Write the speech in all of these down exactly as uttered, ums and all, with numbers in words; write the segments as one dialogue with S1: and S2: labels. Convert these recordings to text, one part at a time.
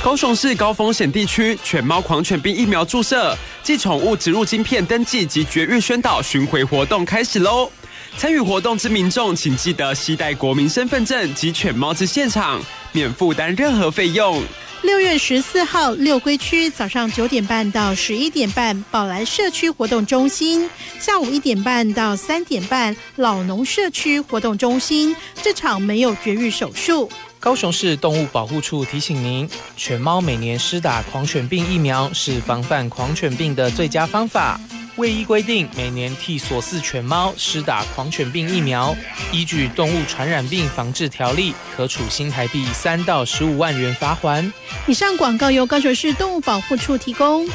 S1: 高雄市高风险地区犬猫狂犬病疫苗注射暨宠物植入晶片登记及绝育宣导巡回活动开始喽！参与活动之民众，请记得携带国民身份证及犬猫至现场，免负担任何费用。
S2: 六月十四号，六龟区早上九点半到十一点半，宝来社区活动中心；下午一点半到三点半，老农社区活动中心。这场没有绝育手术。
S3: 高雄市动物保护处提醒您，犬猫每年施打狂犬病疫苗是防范狂犬病的最佳方法。卫医规定，每年替所饲犬猫施打狂犬病疫苗，依据动物传染病防治条例，可处新台币三到十五万元罚锾。
S2: 以上广告由高雄市动物保护处提供。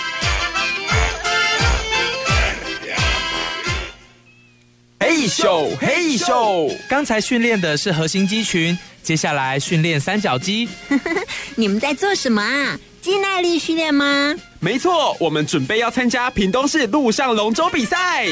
S1: 嘿咻嘿咻，
S3: 刚才训练的是核心肌群，接下来训练三角肌。
S4: 你们在做什么啊？肌耐力训练吗？
S1: 没错，我们准备要参加屏东市陆上龙舟比赛。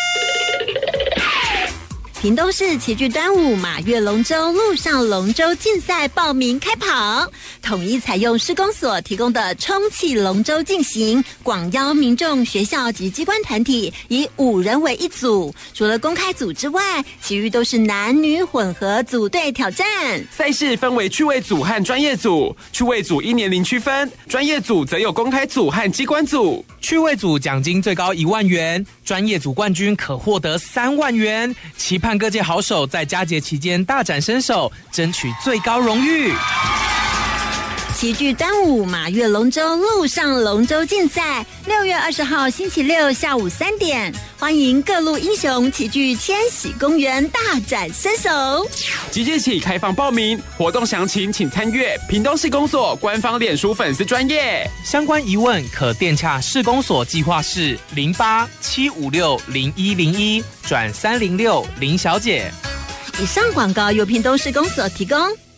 S4: 屏东市齐聚端午马月龙舟陆上龙舟竞赛报名开跑，统一采用市公所提供的充气龙舟进行，广邀民众、学校及机关团体，以五人为一组。除了公开组之外，其余都是男女混合组队挑战。
S1: 赛事分为趣味组和专业组，趣味组依年龄区分，专业组则有公开组和机关组。
S3: 趣味组奖金最高一万元，专业组冠军可获得三万元。期盼各界好手在佳节期间大展身手，争取最高荣誉。
S4: 齐聚端午马月龙舟陆上龙舟竞赛，六月二十号星期六下午三点，欢迎各路英雄齐聚千禧公园大展身手。
S1: 即日起开放报名，活动详情请参阅屏东市公所官方脸书粉丝专页。
S3: 相关疑问可电洽市公所计划室零八七五六零一零一转三零六林小姐。
S4: 以上广告由屏东市公所提供。